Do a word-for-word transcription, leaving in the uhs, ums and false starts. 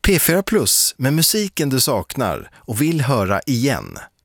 P fyra Plus med musiken du saknar och vill höra igen.